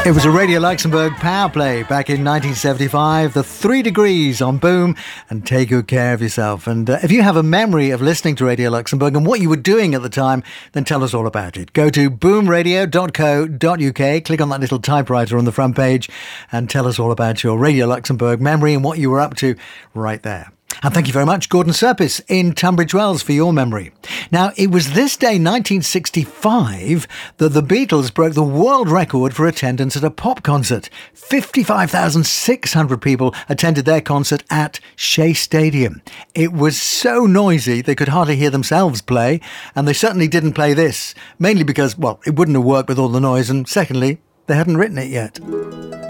It was a Radio Luxembourg power play back in 1975, the 3 Degrees on Boom, and Take Good Care of Yourself. And if you have a memory of listening to Radio Luxembourg and what you were doing at the time, then tell us all about it. Go to boomradio.co.uk, click on that little typewriter on the front page and tell us all about your Radio Luxembourg memory and what you were up to right there. And thank you very much, Gordon Serpis in Tunbridge Wells, for your memory. Now, it was this day, 1965, that the Beatles broke the world record for attendance at a pop concert. 55,600 people attended their concert at Shea Stadium. It was so noisy they could hardly hear themselves play, and they certainly didn't play this, mainly because, well, it wouldn't have worked with all the noise, and secondly, they hadn't written it yet.